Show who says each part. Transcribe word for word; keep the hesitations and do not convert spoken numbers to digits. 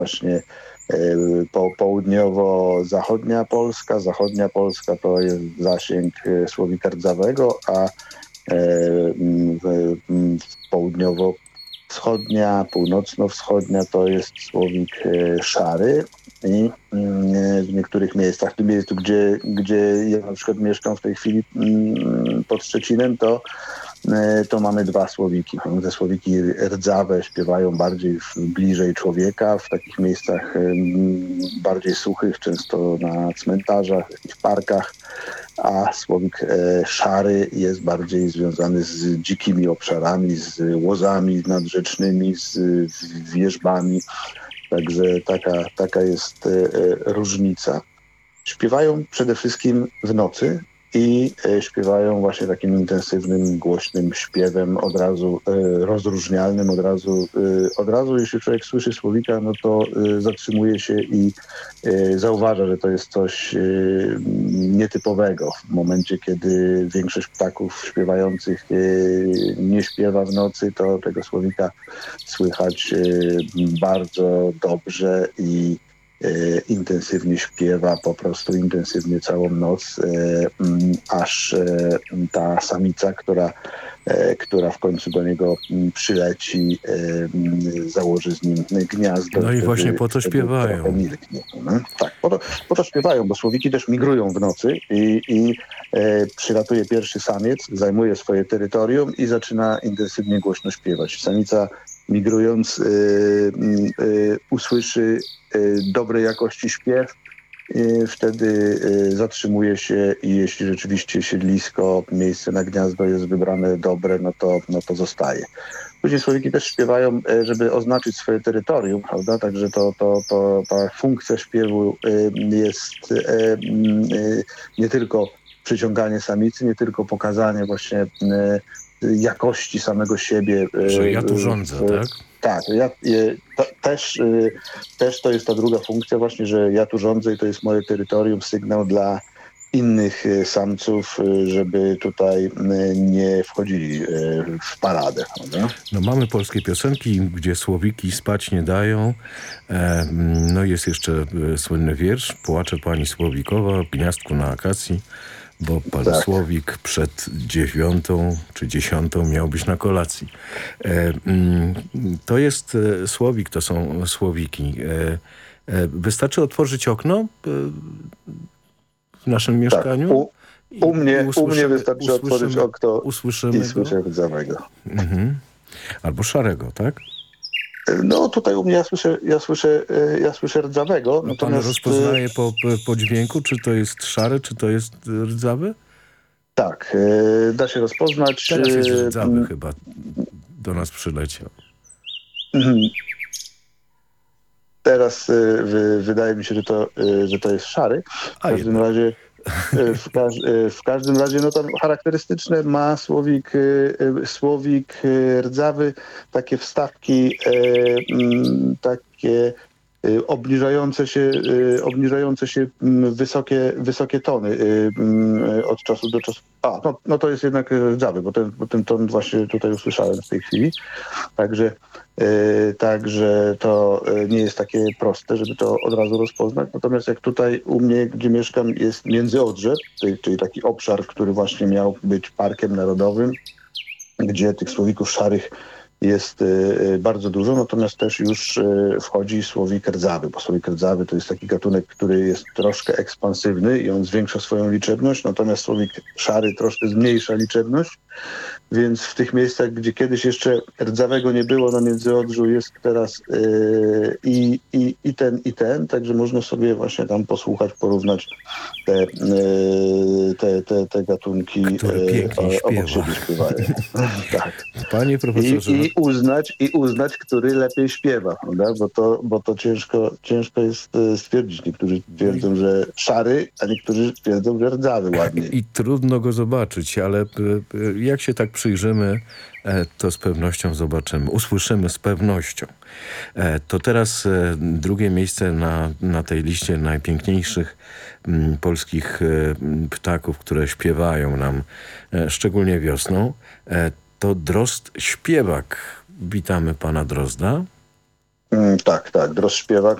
Speaker 1: właśnie po, południowo-zachodnia Polska. Zachodnia Polska to jest zasięg słowika rdzawego, a południowo-wschodnia, północno-wschodnia to jest słowik szary. I w niektórych miejscach, w tym miejscu, gdzie, gdzie ja na przykład mieszkam w tej chwili pod Szczecinem, to to mamy dwa słowiki. Te słowiki rdzawe śpiewają bardziej bliżej człowieka, w takich miejscach bardziej suchych, często na cmentarzach, w jakichś parkach, a słowik szary jest bardziej związany z dzikimi obszarami, z łozami nadrzecznymi, z wierzbami. Także taka, taka jest różnica. Śpiewają przede wszystkim w nocy i śpiewają właśnie takim intensywnym, głośnym śpiewem, od razu e, rozróżnialnym, od razu, e, od razu jeśli człowiek słyszy słowika, no to e, zatrzymuje się i e, zauważa, że to jest coś e, nietypowego. W momencie, kiedy większość ptaków śpiewających e, nie śpiewa w nocy, to tego słowika słychać e, bardzo dobrze i intensywnie śpiewa, po prostu intensywnie całą noc, aż ta samica, która, która w końcu do niego przyleci, założy z nim gniazdo.
Speaker 2: No i
Speaker 1: wtedy,
Speaker 2: właśnie po to śpiewają.
Speaker 1: Milknie. Tak, po to, po to śpiewają, bo słowiki też migrują w nocy i, i e, przylatuje pierwszy samiec, zajmuje swoje terytorium i zaczyna intensywnie głośno śpiewać. Samica migrując y, y, usłyszy y, dobrej jakości śpiew, y, wtedy y, zatrzymuje się i jeśli rzeczywiście siedlisko, miejsce na gniazdo jest wybrane dobre, no to, no to zostaje. Później słowiki też śpiewają, y, żeby oznaczyć swoje terytorium, prawda? Także to, to, to, ta funkcja śpiewu y, jest y, y, nie tylko przyciąganie samicy, nie tylko pokazanie właśnie y, jakości samego siebie.
Speaker 2: Że ja tu rządzę, w, tak?
Speaker 1: Tak, ja, ta, też, też to jest ta druga funkcja właśnie, że ja tu rządzę i to jest moje terytorium, sygnał dla innych samców, żeby tutaj nie wchodzili w paradę. Prawda?
Speaker 2: No mamy polskie piosenki, gdzie słowiki spać nie dają. No jest jeszcze słynny wiersz Płacze pani Słowikowa w gniazdku na akacji, bo pan tak. Słowik przed dziewiątą czy dziesiątą miał być na kolacji. E, to jest e, słowik, to są słowiki. E, e, wystarczy otworzyć okno e, w naszym mieszkaniu?
Speaker 1: Tak. U, u, mnie, u mnie wystarczy otworzyć okno
Speaker 2: usłyszymy
Speaker 1: i słyszę rdzawego.
Speaker 2: Mhm. Albo szarego, tak?
Speaker 1: No tutaj u mnie ja słyszę, ja słyszę, ja słyszę rdzawego.
Speaker 2: No
Speaker 1: natomiast...
Speaker 2: pan rozpoznaje po, po dźwięku, czy to jest szary, czy to jest rdzawy?
Speaker 1: Tak, da się rozpoznać.
Speaker 2: Teraz jest rdzawy hmm. chyba do nas przyleciał.
Speaker 1: Teraz y, wydaje mi się, że to, y, że to jest szary. W
Speaker 2: A
Speaker 1: każdym
Speaker 2: jednak.
Speaker 1: razie w, każ w każdym razie no tam charakterystyczne ma słowik, y, słowik y, rdzawy, takie wstawki, y, y, takie y, obniżające się, y, obniżające się y, wysokie, wysokie tony y, y, od czasu do czasu. A, no, no to jest jednak rdzawy, bo ten, bo ten ton właśnie tutaj usłyszałem w tej chwili. Także Yy, także to yy, nie jest takie proste, żeby to od razu rozpoznać. Natomiast jak tutaj u mnie, gdzie mieszkam, jest Międzyodrze, czyli, czyli taki obszar, który właśnie miał być parkiem narodowym, gdzie tych słowików szarych jest y, bardzo dużo, natomiast też już y, wchodzi słowik rdzawy, bo słowik rdzawy to jest taki gatunek, który jest troszkę ekspansywny i on zwiększa swoją liczebność, natomiast słowik szary troszkę zmniejsza liczebność, więc w tych miejscach, gdzie kiedyś jeszcze rdzawego nie było na Międzyodrzu, jest teraz y, i, i, i ten, i ten, także można sobie właśnie tam posłuchać, porównać te, y, te, te, te gatunki,
Speaker 2: y,
Speaker 1: obok siebie śpiewają. Tak.
Speaker 2: Panie profesorze,
Speaker 1: I, i uznać, i uznać, który lepiej śpiewa, prawda? Bo to, bo to ciężko, ciężko jest stwierdzić. Niektórzy twierdzą, że szary, a niektórzy twierdzą, że rdzawy ładniej.
Speaker 2: I trudno go zobaczyć, ale jak się tak przyjrzymy, to z pewnością zobaczymy, usłyszymy z pewnością. To teraz drugie miejsce na, na tej liście najpiękniejszych polskich ptaków, które śpiewają nam, szczególnie wiosną, to drozd śpiewak. Witamy pana Drozda.
Speaker 1: Mm, tak, tak, Drost śpiewak.